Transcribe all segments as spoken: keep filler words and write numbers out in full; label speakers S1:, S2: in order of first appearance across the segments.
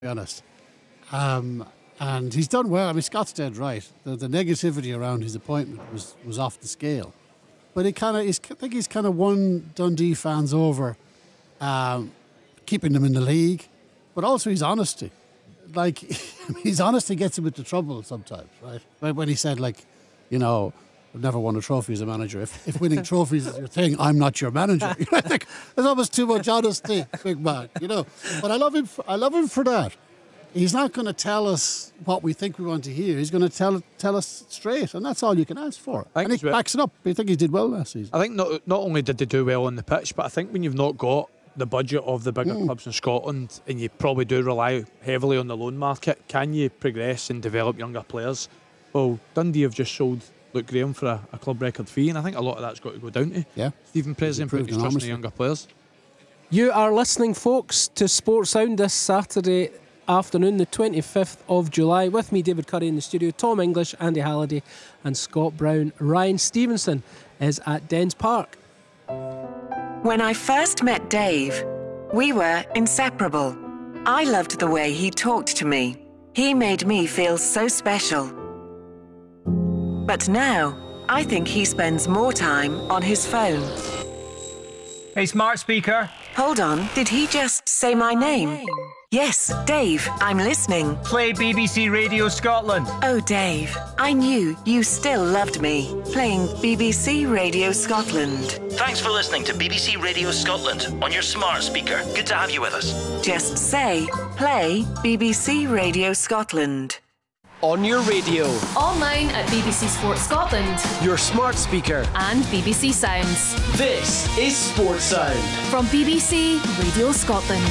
S1: be honest. Um, and he's done well. I mean, Scott's dead right. The, the negativity around his appointment was, was off the scale. But he kind of, I think he's kind of won Dundee fans over, um, keeping them in the league, but also his honesty. Like, his honesty gets him into trouble sometimes, right? When, when he said, like, you know, I've never won a trophy as a manager. If, if winning trophies is your thing, I'm not your manager. I think there's almost too much honesty, big man, you know. But I love him. For, I love him for that. He's not going to tell us what we think we want to hear. He's going to tell tell us straight, and that's all you can ask for. And he backs it up. I think he did well last season.
S2: I think not not only did they do well on the pitch, but I think when you've not got the budget of the bigger mm. clubs in Scotland, and you probably do rely heavily on the loan market, can you progress and develop younger players? Well, Dundee have just sold Luke Graham for a, a club record fee, and I think a lot of that's got to go down to
S1: yeah.
S2: Stephen Prezi and putting his trust in the younger players.
S3: You are listening, folks, to Sports Sound this Saturday afternoon, the twenty-fifth of July, with me, David Curry, in the studio, Tom English, Andy Halliday and Scott Brown. Ryan Stevenson is at Dens Park.
S4: When I first met Dave, we were inseparable. I loved the way he talked to me. He made me feel so special. But now, I think he spends more time on his phone.
S5: Hey, smart speaker.
S4: Hold on, did he just say my name? Yes, Dave, I'm listening.
S5: Play B B C Radio Scotland.
S4: Oh, Dave, I knew you still loved me. Playing B B C Radio Scotland.
S6: Thanks for listening to B B C Radio Scotland on your smart speaker. Good to have you with us.
S4: Just say, play B B C Radio Scotland.
S7: On your radio,
S8: online at B B C Sports Scotland,
S7: your smart speaker,
S8: and B B C Sounds.
S7: This is Sports Sound
S8: from B B C Radio Scotland.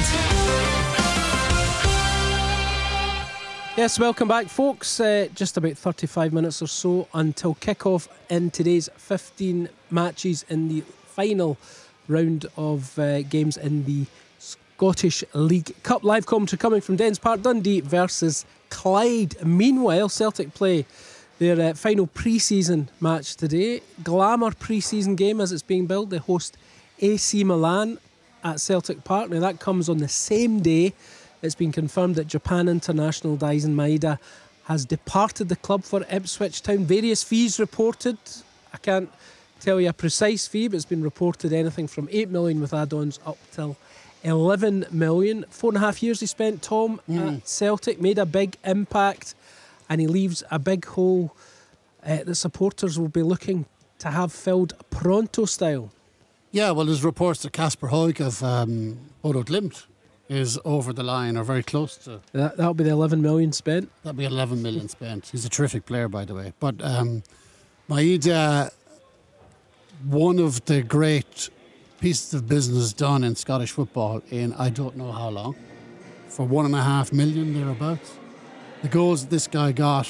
S3: Yes, welcome back, folks. Uh, just about thirty-five minutes or so until kick-off in today's fifteen matches in the final round of uh, games in the Scottish League Cup. Live commentary coming from Dens Park. Dundee versus Clyde. Meanwhile, Celtic play their uh, final pre-season match today. Glamour pre-season game as it's being billed. They host A C Milan at Celtic Park. Now that comes on the same day. It's been confirmed that Japan international Daisen Maeda has departed the club for Ipswich Town. Various fees reported. I can't tell you a precise fee, but it's been reported anything from eight million with add-ons up till eleven million. Four and a half years he spent, Tom, mm. at Celtic, made a big impact, and he leaves a big hole uh, that supporters will be looking to have filled pronto style.
S1: Yeah, well, there's reports that Kasper Hoik of um, Bodo Glimt is over the line or very close to.
S3: That, that'll be the eleven million spent.
S1: That'll be eleven million spent. He's a terrific player, by the way. But um, Maeda, one of the great pieces of business done in Scottish football in I don't know how long, for one and a half million thereabouts. The goals that this guy got,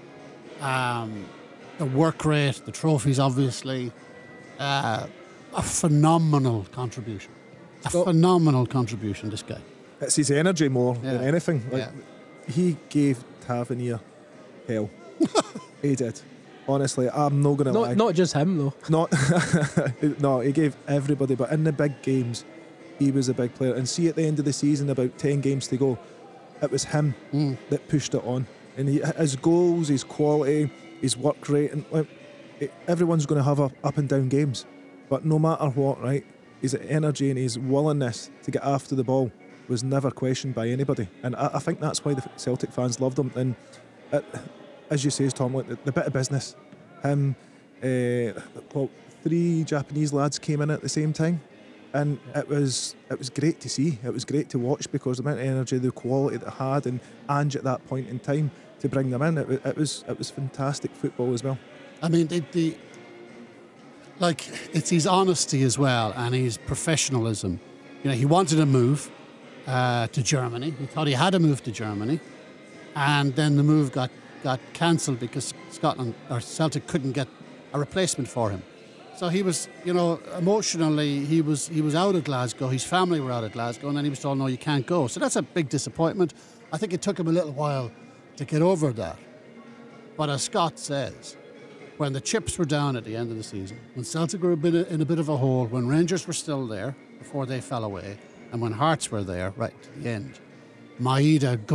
S1: um, the work rate, the trophies, obviously, uh, a phenomenal contribution. A so, phenomenal contribution, this guy.
S9: It's his energy more yeah. than anything. Like
S1: yeah.
S9: He gave Tavernier hell. He did. Honestly, I'm not going to lie.
S3: Not just him, though.
S9: Not, no, he gave everybody. But in the big games, he was a big player. And see, at the end of the season, about ten games to go, it was him mm. that pushed it on. And he, his goals, his quality, his work rate, and like, it, everyone's going to have a up and down games. But no matter what, right, his energy and his willingness to get after the ball was never questioned by anybody. And I, I think that's why the Celtic fans loved him. And it, as you say, Tom, like the, the bit of business, him, uh, well, three Japanese lads came in at the same time, and it was it was great to see. It was great to watch because the amount of energy, the quality that they had, and Ange at that point in time to bring them in, it, it was it was fantastic football as well.
S1: I mean, the, the like it's his honesty as well and his professionalism. You know, he wanted to move uh, to Germany. He thought he had to move to Germany, and then the move got. got cancelled because Scotland or Celtic couldn't get a replacement for him. So he was, you know, emotionally he was he was out of Glasgow. His family were out of Glasgow, and then he was told, no, you can't go. So that's a big disappointment. I think it took him a little while to get over that. But as Scott says, when the chips were down at the end of the season, when Celtic were a bit in a bit of a hole, when Rangers were still there before they fell away, and when Hearts were there right to the end, Maeda